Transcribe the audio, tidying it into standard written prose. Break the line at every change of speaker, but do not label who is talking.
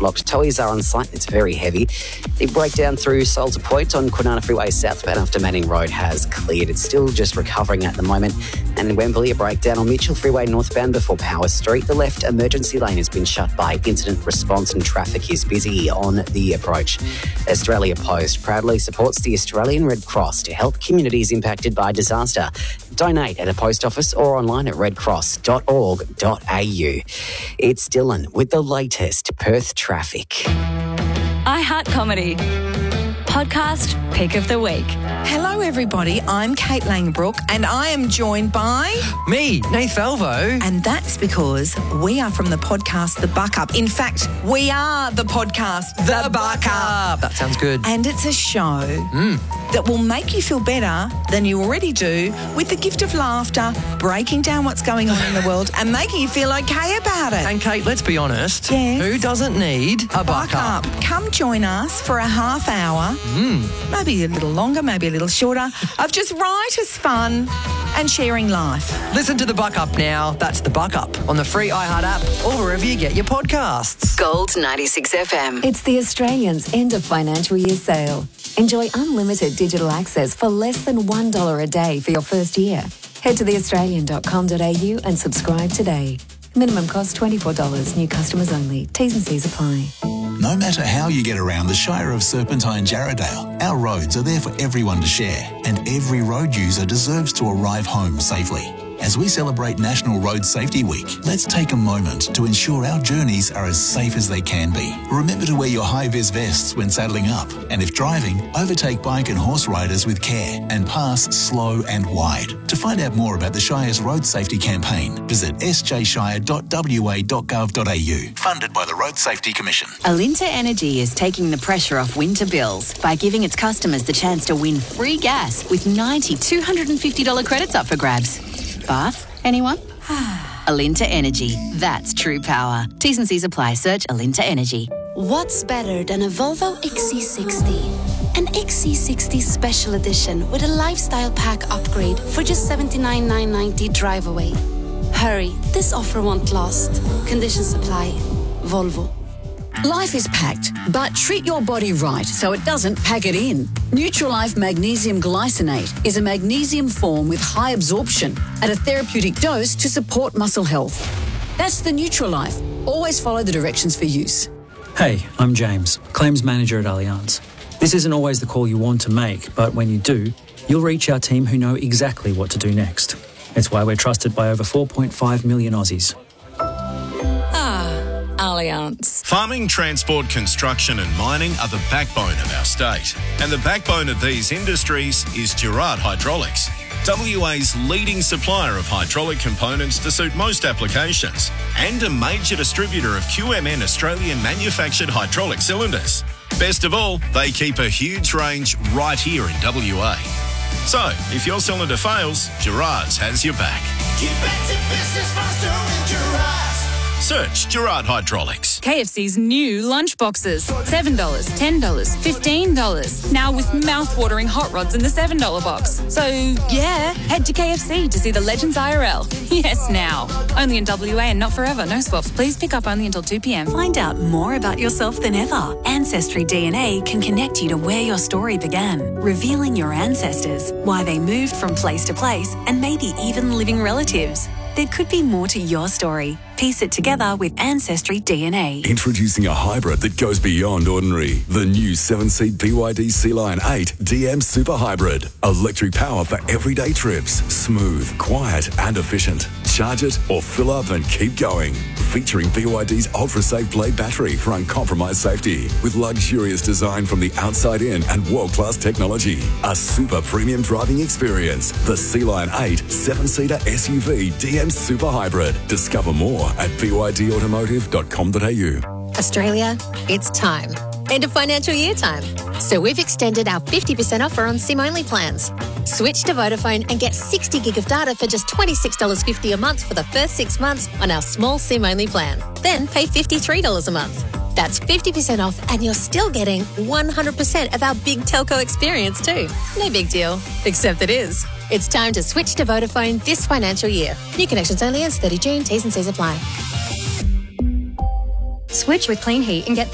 blocked. Towies are on site. It's very heavy. The breakdown through Salter Point on Kwinana Freeway southbound after Manning Road has cleared. It's still just recovering at the moment. And in Wembley, a breakdown on Mitchell Freeway northbound before Power Street. The left emergency lane has been shut by incident response and traffic is busy on the approach. Australia Post proudly supports the Australian Red Cross to help communities impacted by disaster. Donate at a post office or online at redcross.org.au. It's Dylan with the latest Perth traffic.
iHeart Comedy. Podcast Pick of the Week.
Hello, everybody. I'm Kate Langbrook, and I am joined by...
Me, Nath Valvo.
And that's because we are from the podcast The Buck Up. In fact, we are the podcast The Buck Up.
That sounds good.
And it's a show that will make you feel better than you already do with the gift of laughter, breaking down what's going on in the world and making you feel okay about it.
And Kate, let's be honest.
Yes.
Who doesn't need a buck up?
Come join us for a half hour, maybe a little longer, maybe a little shorter, of just right as fun and sharing life.
Listen to the Buck Up now. That's the Buck Up on the free iHeart app or wherever you get your podcasts.
Gold 96 FM.
It's the Australians' end of financial year sale. Enjoy unlimited digital access for less than $1 a day for your first year. Head to theaustralian.com.au and subscribe today. Minimum cost $24. New customers only. T's and C's apply.
No matter how you get around the Shire of Serpentine Jarrahdale, our roads are there for everyone to share, and every road user deserves to arrive home safely. As we celebrate National Road Safety Week, let's take a moment to ensure our journeys are as safe as they can be. Remember to wear your high-vis vests when saddling up, and if driving, overtake bike and horse riders with care and pass slow and wide. To find out more about the Shire's Road Safety Campaign, visit sjshire.wa.gov.au. Funded by the Road Safety Commission.
Alinta Energy is taking the pressure off winter bills by giving its customers the chance to win free gas with 90 $250 credits up for grabs. Bath? Anyone? Alinta Energy. That's true power. T's and C's apply. Search Alinta Energy.
What's better than a Volvo XC60? An XC60 Special Edition with a lifestyle pack upgrade for just $79,990 drive away. Hurry, this offer won't last. Conditions apply. Volvo.
Life is packed, but treat your body right so it doesn't pack it in. Nutrilife Magnesium Glycinate is a magnesium form with high absorption at a therapeutic dose to support muscle health. That's the Nutrilife. Always follow the directions for use.
Hey, I'm James, Claims Manager at Allianz. This isn't always the call you want to make, but when you do, you'll reach our team who know exactly what to do next. It's why we're trusted by over 4.5 million Aussies.
Allianz.
Farming, transport, construction and mining are the backbone of our state. And the backbone of these industries is Gerard Hydraulics, WA's leading supplier of hydraulic components to suit most applications and a major distributor of QMN Australian manufactured hydraulic cylinders. Best of all, they keep a huge range right here in WA. So, if your cylinder fails, Gerard's has your back.
Get back to business faster with Gerard's.
Search Gerard Hydraulics.
KFC's new lunchboxes. $7, $10, $15. Now with mouth-watering hot rods in the $7 box. So, yeah, head to KFC to see the Legends IRL. Yes, now. Only in WA and not forever. No swaps. Please pick up only until 2 p.m.
Find out more about yourself than ever. Ancestry DNA can connect you to where your story began, revealing your ancestors, why they moved from place to place, and maybe even living relatives. There could be more to your story. Piece it together with Ancestry DNA.
Introducing a hybrid that goes beyond ordinary. The new 7-seat BYD Sea-Line 8 DM Super Hybrid. Electric power for everyday trips. Smooth, quiet and efficient. Charge it or fill up and keep going. Featuring BYD's ultra-safe Blade battery for uncompromised safety. With luxurious design from the outside in and world-class technology. A super premium driving experience. The Sea-Line 8 7-seater SUV DM Super Hybrid. Discover more at bydautomotive.com.au.
Australia, it's time. End of financial year time. So we've extended our 50% offer on SIM-only plans. Switch to Vodafone and get 60 gig of data for just $26.50 a month for the first 6 months on our small SIM-only plan. Then pay $53 a month. That's 50% off and you're still getting 100% of our big telco experience too. No big deal, except it is. It's time to switch to Vodafone this financial year. New connections only ends 30 June. T's and C's apply.
Switch with Clean Heat and get